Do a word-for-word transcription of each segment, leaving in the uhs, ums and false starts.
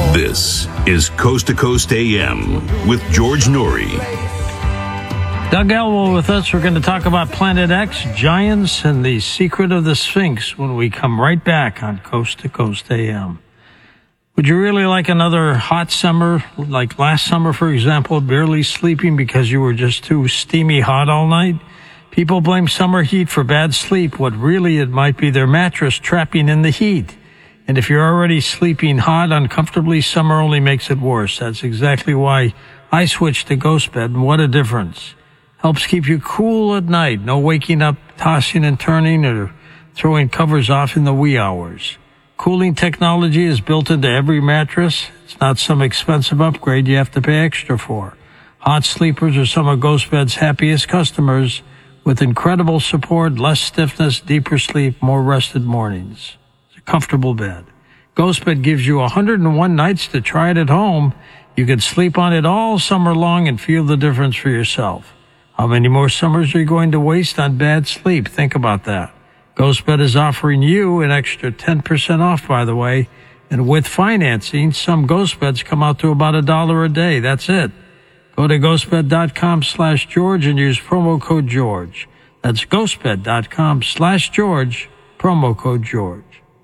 This is Coast to Coast A M with George Noory. Doug Elwell with us. We're going to talk about Planet X, giants, and the secret of the Sphinx when we come right back on Coast to Coast A M. Would you really like another hot summer, like last summer, for example, barely sleeping because you were just too steamy hot all night? People blame summer heat for bad sleep. What really it might be their mattress trapping in the heat. And if you're already sleeping hot uncomfortably, summer only makes it worse. That's exactly why I switched to Ghost Bed, and what a difference. Helps keep you cool at night. No waking up, tossing and turning, or throwing covers off in the wee hours. Cooling technology is built into every mattress. It's not some expensive upgrade you have to pay extra for. Hot sleepers are some of Ghost Bed's happiest customers with incredible support, less stiffness, deeper sleep, more rested mornings. It's a comfortable bed. Ghost Bed gives you one hundred one nights to try it at home. You can sleep on it all summer long and feel the difference for yourself. How many more summers are you going to waste on bad sleep? Think about that. GhostBed is offering you an extra ten percent off, by the way. And with financing, some GhostBeds come out to about a dollar a day. That's it. Go to ghostbed.com slash George and use promo code George. That's ghostbed.com slash George, promo code George.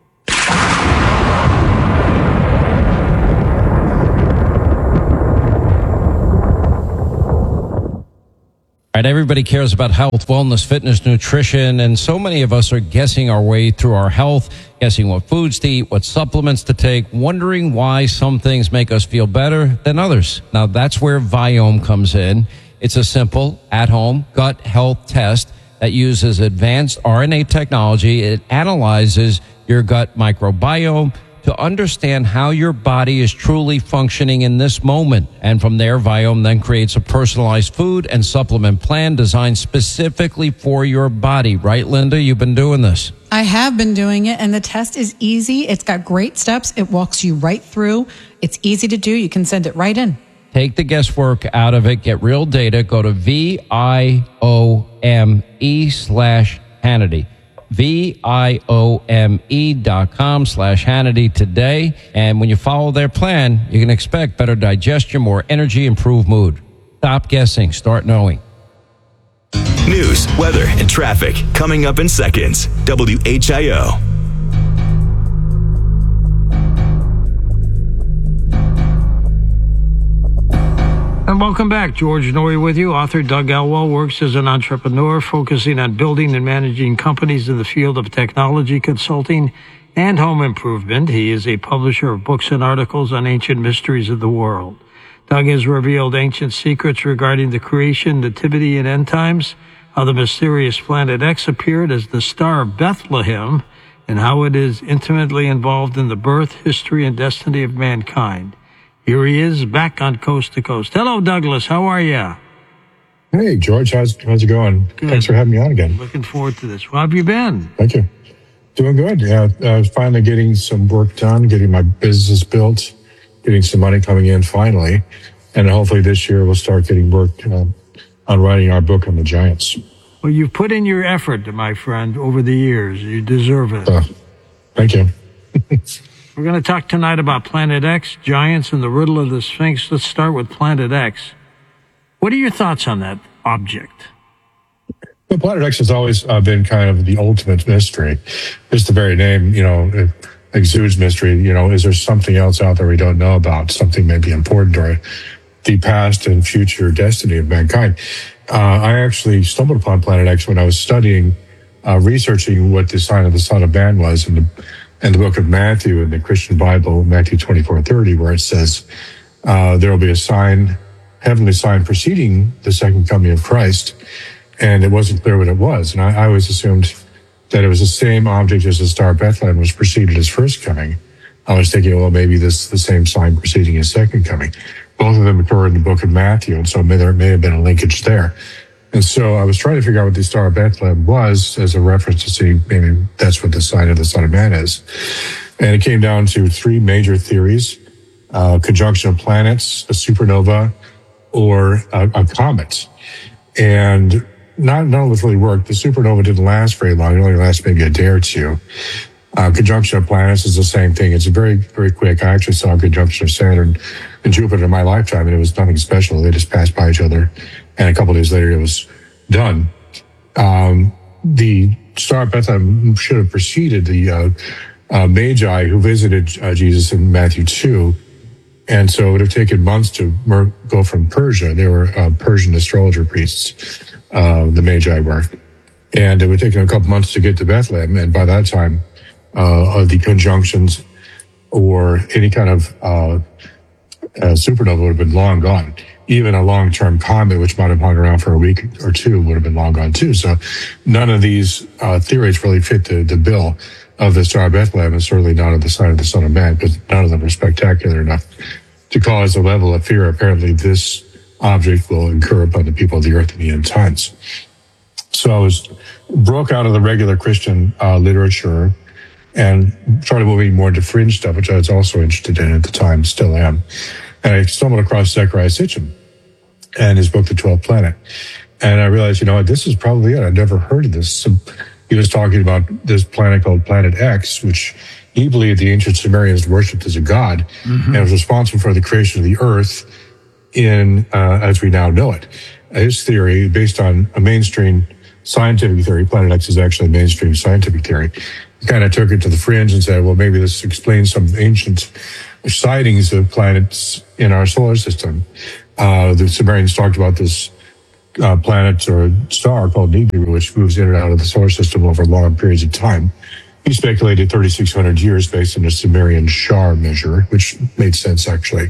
All right, everybody cares about health, wellness, fitness, nutrition, and so many of us are guessing our way through our health, guessing what foods to eat, what supplements to take, wondering why some things make us feel better than others. Now, that's where Viome comes in. It's a simple, at-home gut health test that uses advanced R N A technology. It analyzes your gut microbiome to understand how your body is truly functioning in this moment. And from there, Viome then creates a personalized food and supplement plan designed specifically for your body. Right, Linda? You've been doing this. I have been doing it, and the test is easy. It's got great steps. It walks you right through. It's easy to do. You can send it right in. Take the guesswork out of it. Get real data. Go to V-I-O-M-E slash Hannity. V-I-O-M-E dot com slash Hannity today. And when you follow their plan, you can expect better digestion, more energy, improved mood. Stop guessing. Start knowing. News, weather, and traffic coming up in seconds. W H I O. And welcome back. George Noory with you. Author Doug Elwell works as an entrepreneur, focusing on building and managing companies in the field of technology consulting and home improvement. He is a publisher of books and articles on ancient mysteries of the world. Doug has revealed ancient secrets regarding the creation, nativity, and end times, how the mysterious Planet X appeared as the Star of Bethlehem, and how it is intimately involved in the birth, history, and destiny of mankind. Here he is, back on Coast to Coast. Hello, Douglas. How are you? Hey, George. How's, how's it going? Good. Thanks for having me on again. Looking forward to this. How have you been? Thank you. Doing good. Yeah, uh, finally getting some work done, getting my business built, getting some money coming in finally. And hopefully this year we'll start getting work uh, on writing our book on the giants. Well, you've put in your effort, my friend, over the years. You deserve it. Uh, thank you. We're going to talk tonight about Planet X, giants, and the riddle of the Sphinx. Let's start with Planet X. What are your thoughts on that object? Well, Planet X has always uh, been kind of the ultimate mystery. Just the very name, you know, it exudes mystery. You know, is there something else out there we don't know about? Something maybe important or the past and future destiny of mankind. Uh, I actually stumbled upon Planet X when I was studying, uh, researching what the sign of the Son of Man was in the in the book of Matthew in the Christian Bible, Matthew twenty-four thirty, where it says uh, there will be a sign, heavenly sign preceding the second coming of Christ. And it wasn't clear what it was. And I, I always assumed that it was the same object as the Star of Bethlehem was preceded his first coming. I was thinking, well, maybe this is the same sign preceding his second coming. Both of them occur in the book of Matthew, and so may, there may have been a linkage there. And so I was trying to figure out what the Star of Bethlehem was as a reference to see maybe that's what the sign of the Son of Man is. And it came down to three major theories: uh, conjunction of planets, a supernova, or a, a comet. And not none of it really worked. The supernova didn't last very long; it only lasted maybe a day or two. Uh, conjunction of planets is the same thing. It's very, very quick. I actually saw a conjunction of Saturn and Jupiter in my lifetime, and it was nothing special. They just passed by each other, and a couple of days later, it was done. Um, the Star of Bethlehem should have preceded the uh, uh, Magi who visited uh, Jesus in Matthew two, and so it would have taken months to mer- go from Persia. They were uh, Persian astrologer priests, uh, the Magi were, and it would take them a couple months to get to Bethlehem, and by that time, Uh, of the conjunctions or any kind of uh, uh, supernova would have been long gone. Even a long-term comet, which might have hung around for a week or two, would have been long gone too. So none of these uh, theories really fit the, the bill of the Star of Bethlehem, and certainly not of the sign of the Son of Man, because none of them are spectacular enough to cause a level of fear. Apparently, this object will incur upon the people of the earth in the end times. So I was broke out of the regular Christian uh, literature and started moving more into fringe stuff, which I was also interested in at the time, still am. And I stumbled across Zecharia Sitchin and his book, The twelfth Planet. And I realized, you know what, this is probably it. I'd never heard of this. So he was talking about this planet called Planet X, which he believed the ancient Sumerians worshipped as a god, mm-hmm. and was responsible for the creation of the earth in uh, as we now know it. His theory, based on a mainstream scientific theory, Planet X is actually a mainstream scientific theory, kind of took it to the fringe and said, well, maybe this explains some ancient sightings of planets in our solar system. Uh, the Sumerians talked about this uh, planet or star called Nibiru, which moves in and out of the solar system over long periods of time. He speculated thirty-six hundred years based on the Sumerian Shar measure, which made sense, actually.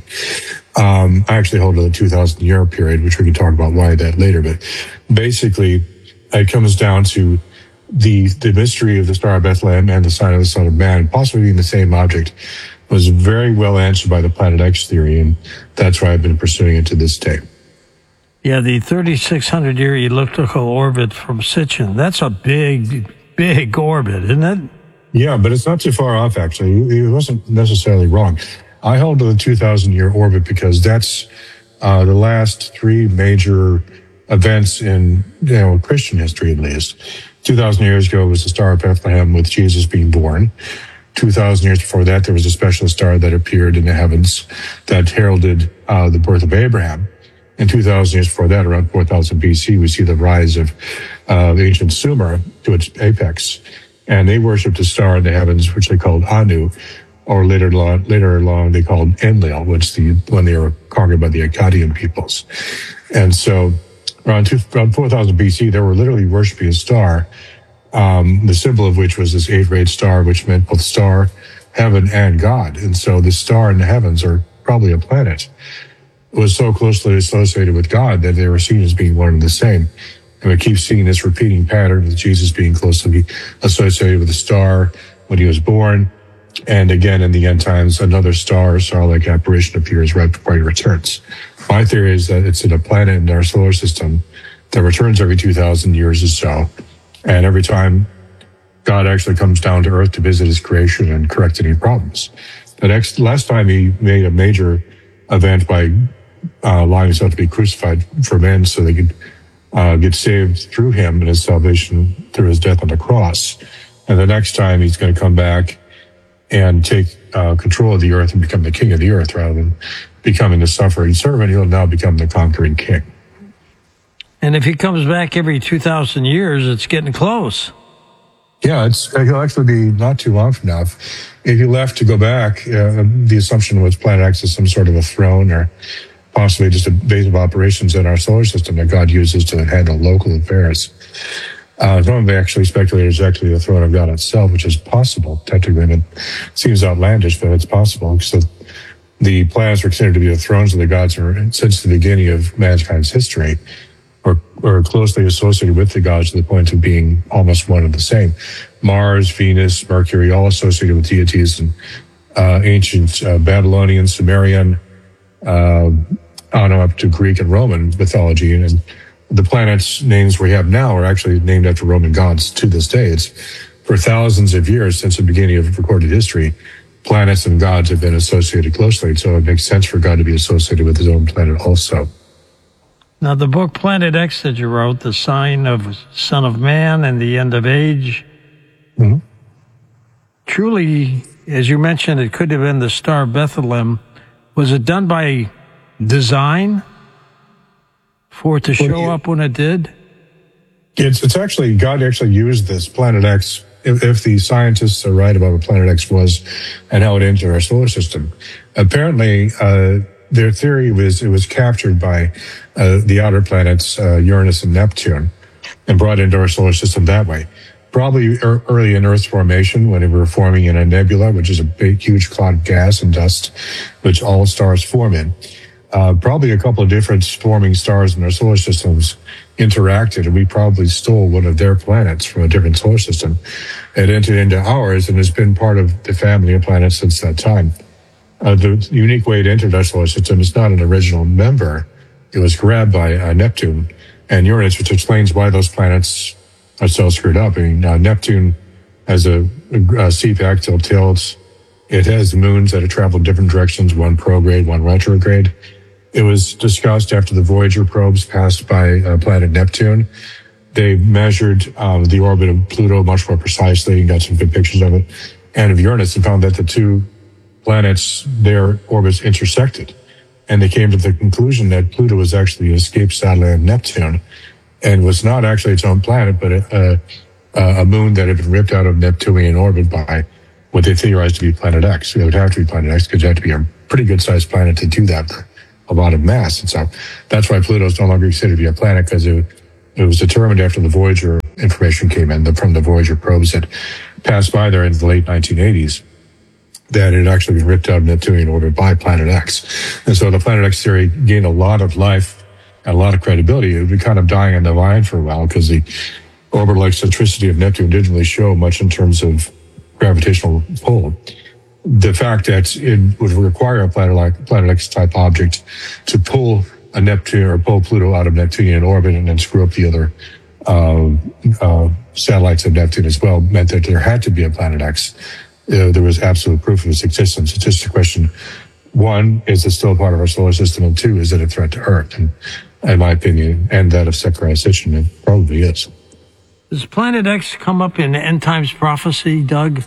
Um, I actually hold to the two thousand year period, which we can talk about why that later. But basically, it comes down to the the mystery of the Star of Bethlehem and the sign of the Son of Man, possibly being the same object, was very well answered by the Planet X theory, and that's why I've been pursuing it to this day. Yeah, the thirty-six hundred year elliptical orbit from Sitchin, that's a big, big orbit, isn't it? Yeah, but it's not too far off, actually. He wasn't necessarily wrong. I hold to the two thousand year orbit because that's uh, the last three major events in, you know, Christian history, at least. two thousand years ago was the Star of Bethlehem with Jesus being born. two thousand years before that, there was a special star that appeared in the heavens that heralded uh, the birth of Abraham. And two thousand years before that, around four thousand B C, we see the rise of uh, ancient Sumer to its apex. And they worshipped a star in the heavens, which they called Anu, or later along, later along they called Enlil, which the when they were conquered by the Akkadian peoples. And so around, two, around four thousand B C, they were literally worshiping a star, um, the symbol of which was this eight-rayed star, which meant both star, heaven, and God. And so the star in the heavens, or probably a planet, was so closely associated with God that they were seen as being one and the same. And we keep seeing this repeating pattern with Jesus being closely associated with the star when he was born. And again, in the end times, another star, star-like apparition appears right before he returns. My theory is that it's in a planet in our solar system that returns every two thousand years or so. And every time God actually comes down to earth to visit his creation and correct any problems. The next, last time he made a major event by uh, allowing himself to be crucified for men so they could uh, get saved through him and his salvation through his death on the cross. And the next time he's going to come back and take uh, control of the earth and become the king of the earth rather than becoming the suffering servant. He'll now become the conquering king. And if he comes back every two thousand years, it's getting close. Yeah, it's, he'll actually be not too long from now. If, if he left to go back, uh, the assumption was Planet X is some sort of a throne or possibly just a base of operations in our solar system that God uses to handle local affairs. Uh, some of them actually speculate it's actually the throne of God itself, which is possible, technically. It seems outlandish, but it's possible. So the planets were considered to be the thrones of the gods since the beginning of mankind's history, or, or closely associated with the gods to the point of being almost one and the same. Mars, Venus, Mercury, all associated with deities in uh, ancient uh, Babylonian, Sumerian, uh, on up to Greek and Roman mythology. And the planets' names we have now are actually named after Roman gods to this day. It's for thousands of years since the beginning of recorded history, planets and gods have been associated closely. So it makes sense for God to be associated with his own planet also. Now, the book Planet X that you wrote, The Sign of Son of Man and the End of Age, mm-hmm. truly, as you mentioned, it could have been the Star of Bethlehem. Was it done by design for it to show well, up when it did? It's it's actually, God actually used this Planet X, if, if the scientists are right about what Planet X was and how it entered our solar system. Apparently, uh, their theory was it was captured by uh, the outer planets, uh, Uranus and Neptune, and brought into our solar system that way. Probably er- early in Earth's formation, when we were forming in a nebula, which is a big, huge cloud of gas and dust, which all stars form in. Uh, probably a couple of different forming stars in our solar systems interacted, and we probably stole one of their planets from a different solar system and entered into ours, and has been part of the family of planets since that time. Uh, the unique way it entered our solar system is not an original member. It was grabbed by uh, Neptune and Uranus, which explains why those planets are so screwed up. I mean, uh, Neptune has a, a seep axial tilt. It has moons that have traveled different directions, one prograde, one retrograde. It was discussed after the Voyager probes passed by uh, planet Neptune. They measured um, the orbit of Pluto much more precisely and got some good pictures of it, and of Uranus, and found that the two planets, their orbits intersected. And they came to the conclusion that Pluto was actually an escaped satellite of Neptune and was not actually its own planet, but a, a, a moon that had been ripped out of Neptunian orbit by what they theorized to be Planet X. It would have to be Planet X because it had to be a pretty good-sized planet to do that. A lot of mass. And so that's why Pluto is no longer considered to be a planet, because it, it was determined after the Voyager information came in, the, from the Voyager probes that passed by there in the late nineteen eighties, that it had actually been ripped out of Neptunian orbit by Planet X. And so the Planet X theory gained a lot of life and a lot of credibility. It would be kind of dying on the vine for a while because the orbital eccentricity of Neptune didn't really show much in terms of gravitational pull. The fact that it would require a planet like Planet X type object to pull a Neptune or pull Pluto out of Neptunian orbit and then screw up the other uh, uh, satellites of Neptune as well meant that there had to be a Planet X. Uh, there was absolute proof of its existence. It's just a question: one, is it still part of our solar system? And two, is it a threat to Earth? And in my opinion, and that of Zechariah Sitchin, it probably is. Does Planet X come up in end times prophecy, Doug?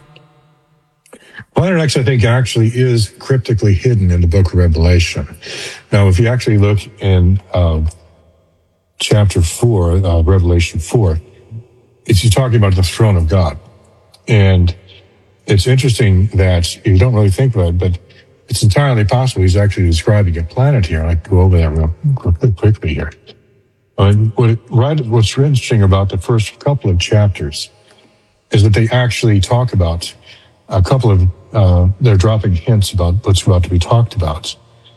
Planet X, I think, actually is cryptically hidden in the book of Revelation. Now, if you actually look in uh, chapter four, uh, Revelation four, it's you talking about the throne of God. And it's interesting that you don't really think about it, but it's entirely possible he's actually describing a planet here. I'd like to go over that real, real quickly here. Uh, what it, right, what's interesting about the first couple of chapters is that they actually talk about a couple of, uh, they're dropping hints about what's about to be talked about.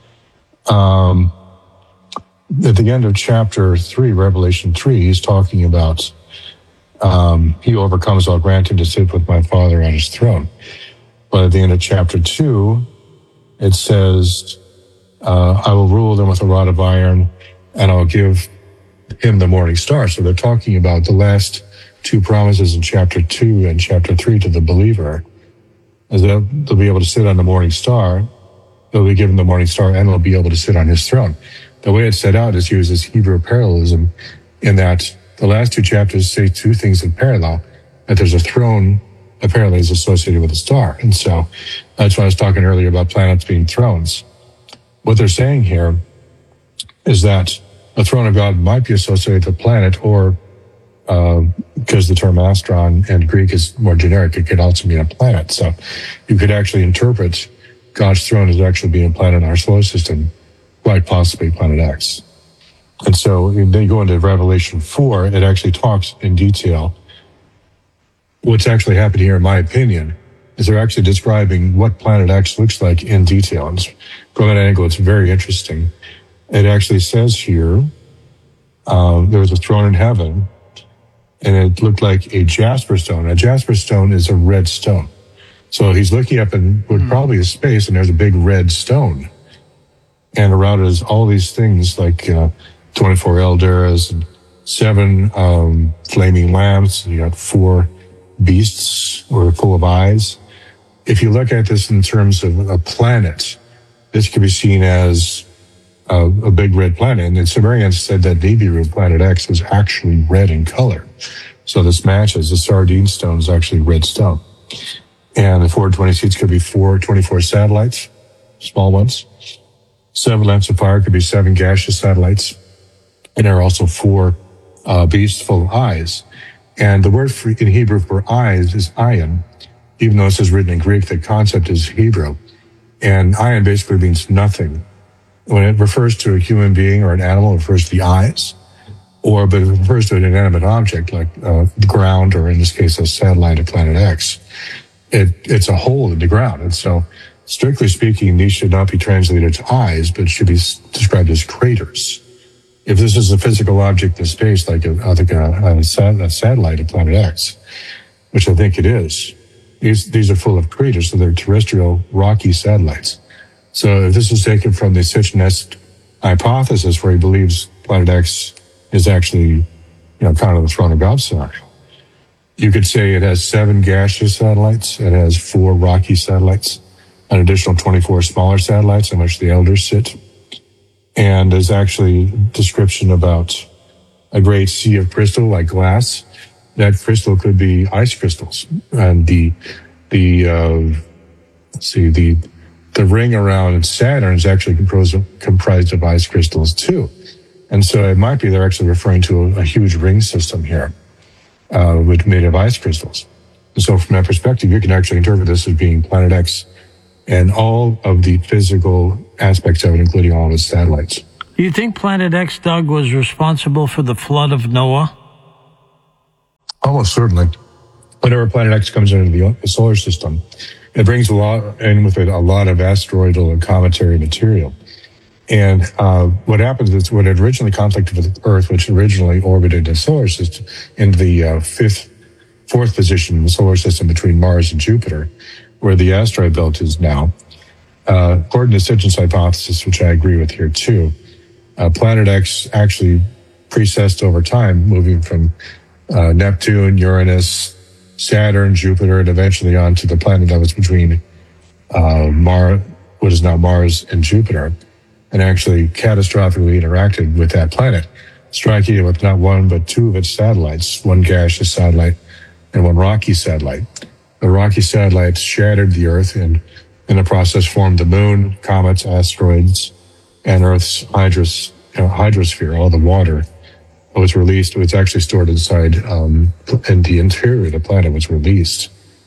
Um, at the end of chapter three, Revelation three, he's talking about, um, he overcomes, I'll grant him to sit with my Father on his throne. But at the end of chapter two, it says, uh, I will rule them with a rod of iron, and I'll give him the morning star. So they're talking about the last two promises in chapter two and chapter three to the believer. Is that they'll be able to sit on the morning star, they'll be given the morning star, and they'll be able to sit on his throne. The way it's set out is used as Hebrew parallelism, in that the last two chapters say two things in parallel, that there's a throne apparently is associated with a star. And so that's why I was talking earlier about planets being thrones. What they're saying here is that the throne of God might be associated with a planet, or uh, because the term astron in Greek is more generic, it could also mean a planet. So you could actually interpret God's throne as actually being a planet in our solar system, quite possibly Planet X. And so then you go into Revelation four, it actually talks in detail. What's actually happened here, in my opinion, is they're actually describing what Planet X looks like in detail. And from that angle, it's very interesting. It actually says here, um, there was a throne in heaven, and it looked like a jasper stone. A jasper stone is a red stone. So he's looking up in what probably is space, and there's a big red stone. And around it is all these things like uh, twenty-four elders and seven um, flaming lamps. You got four beasts or full of eyes. If you look at this in terms of a planet, this could be seen as a, a big red planet. And the Sumerians said that Nibiru, Planet X, is actually red in color. So this matches. The sardine stone is actually red stone. And the four twenty seats could be four twenty-four satellites, small ones. Seven lamps of fire could be seven gaseous satellites. And there are also four uh, beasts full of eyes. And the word for, in Hebrew for eyes is ayin, even though it says written in Greek, the concept is Hebrew. And ayin basically means nothing. When it refers to a human being or an animal, it refers to the eyes. Or, but it refers to an inanimate object like uh, the ground, or in this case, a satellite of Planet X. It, it's a hole in the ground. And so, strictly speaking, these should not be translated to eyes, but should be described as craters. If this is a physical object in space, like a, like a, a, sat, a satellite of Planet X, which I think it is, these, these are full of craters, so they're terrestrial rocky satellites. So if this is taken from the Sitchin hypothesis, where he believes Planet X is actually, you know, kind of the throne of God scenario, you could say it has seven gaseous satellites, it has four rocky satellites, an additional twenty-four smaller satellites in which the elders sit. And there's actually a description about a great sea of crystal, like glass. That crystal could be ice crystals. And the, the, uh, let's see, the, the ring around Saturn is actually composed of, comprised of ice crystals too. And so it might be they're actually referring to a, a huge ring system here, uh, with made of ice crystals. And so from that perspective, you can actually interpret this as being Planet X and all of the physical aspects of it, including all of its satellites. Do you think Planet X, Doug, was responsible for the flood of Noah? Almost certainly. Whenever Planet X comes into the solar system, it brings a lot in with it a lot of asteroidal and cometary material. And uh, what happens is when it originally conflicted with Earth, which originally orbited the solar system in the uh, fifth, fourth position in the solar system between Mars and Jupiter, where the asteroid belt is now, uh, according to Sitchin's hypothesis, which I agree with here too, uh, Planet X actually precessed over time, moving from uh, Neptune, Uranus, Saturn, Jupiter, and eventually on to the planet that was between uh, Mars, what is now Mars and Jupiter, and actually catastrophically interacted with that planet, striking it with not one but two of its satellites, one gaseous satellite and one rocky satellite. The rocky satellites shattered the Earth and in the process formed the moon, comets, asteroids, and Earth's hydros, you know, hydrosphere. All the water was released. It was actually stored inside, um, in the interior of the planet was released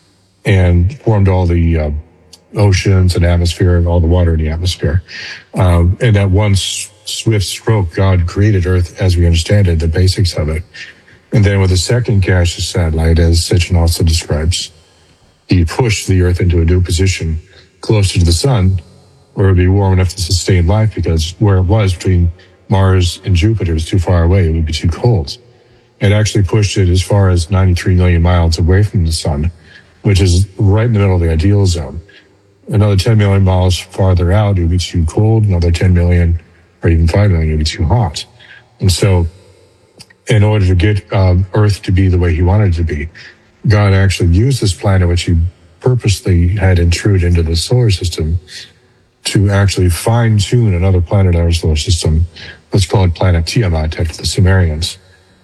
and formed all the uh, oceans and atmosphere and all the water in the atmosphere. Um, and that one s- swift stroke, God created Earth as we understand it, the basics of it. And then with the second gaseous satellite, as Sitchin also describes, he pushed the Earth into a new position closer to the sun, where it would be warm enough to sustain life, because where it was between Mars and Jupiter is too far away, it would be too cold. It actually pushed it as far as ninety-three million miles away from the sun, which is right in the middle of the ideal zone. Another ten million miles farther out, it would be too cold. Another ten million or even five million, it would be too hot. And so in order to get um, Earth to be the way he wanted it to be, God actually used this planet, which he purposely had intrude into the solar system, to actually fine-tune another planet in our solar system. Let's call it Planet Tiamat, after the Sumerians.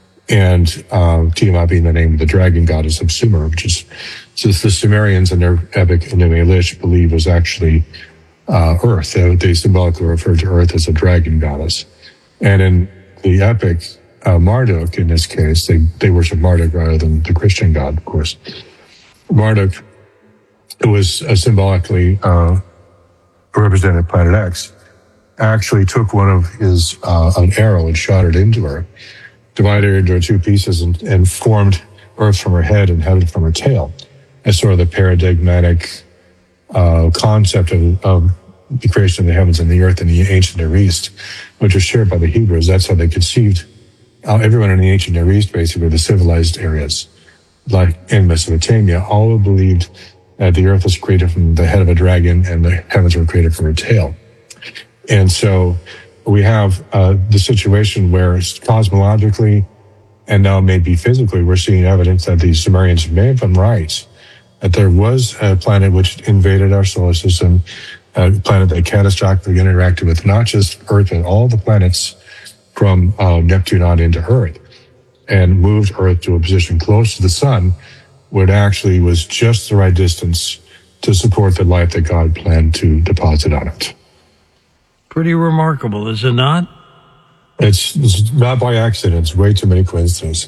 And uh, Tiamat being the name of the dragon goddess of Sumer, which is, since the Sumerians in their epic Enuma Elish believe was actually uh, Earth. They, they symbolically refer to Earth as a dragon goddess. And in the epic, uh, Marduk, in this case, they, they worship Marduk rather than the Christian god, of course. Marduk, it was uh, symbolically uh, represented Planet X, actually took one of his, uh, an arrow and shot it into her, divided her into two pieces and, and formed Earth from her head and heaven from her tail. As sort of the paradigmatic uh, concept of, of the creation of the heavens and the earth in the ancient Near East, which was shared by the Hebrews. That's how they conceived uh, everyone in the ancient Near East, basically the civilized areas, like in Mesopotamia, all believed that the earth was created from the head of a dragon and the heavens were created from her tail. And so we have uh, the situation where cosmologically and now maybe physically, we're seeing evidence that the Sumerians may have been right, that there was a planet which invaded our solar system, a planet that catastrophically interacted with not just Earth, but all the planets from uh, Neptune on into Earth, and moved Earth to a position close to the sun, would actually was just the right distance to support the life that God planned to deposit on it. Pretty remarkable, is it not? It's, it's not by accident. It's way too many coincidences.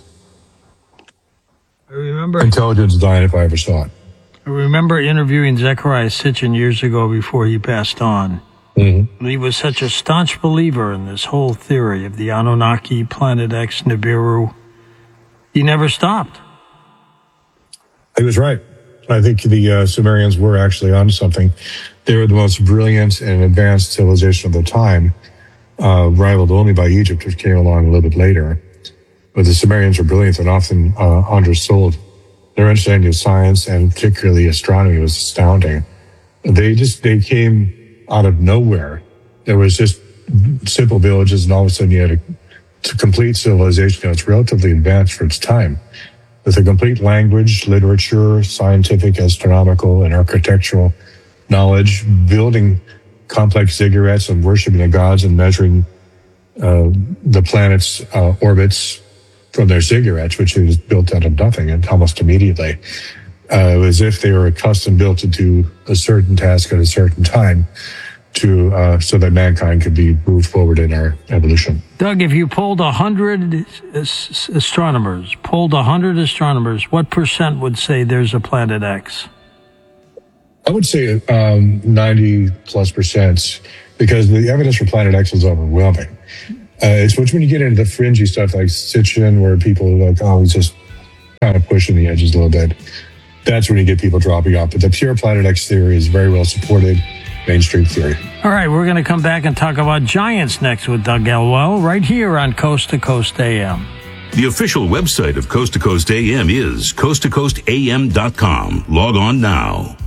I remember Intelligence dying if I ever saw it. I remember interviewing Zecharia Sitchin years ago before he passed on. Mm-hmm. He was such a staunch believer in this whole theory of the Anunnaki, Planet X, Nibiru. He never stopped. He was right. I think the uh, Sumerians were actually onto something. They were the most brilliant and advanced civilization of the time, uh, rivaled only by Egypt, which came along a little bit later. But the Sumerians were brilliant and often uh, undersold. Their understanding of science and particularly astronomy was astounding. They just, they came out of nowhere. There was just simple villages, and all of a sudden you had a, a complete civilization that's relatively advanced for its time, with a complete language, literature, scientific, astronomical, and architectural knowledge, building complex ziggurats and worshiping the gods and measuring uh, the planet's uh, orbits from their ziggurats, which was built out of nothing and almost immediately. Uh, it was as if they were custom built to do a certain task at a certain time to uh, so that mankind could be moved forward in our evolution. Doug, if you polled a hundred astronomers, polled a hundred astronomers, what percent would say there's a Planet X? I would say um, ninety plus percent, because the evidence for Planet X is overwhelming. Uh, it's which when you get into the fringy stuff like Sitchin, where people are like, oh, he's just kind of pushing the edges a little bit. That's when you get people dropping off. But the pure Planet X theory is very well supported, mainstream theory. All right, we're going to come back and talk about giants next with Doug Elwell, right here on Coast to Coast A M. The official website of Coast to Coast A M is coast to coast a m dot com. Log on now.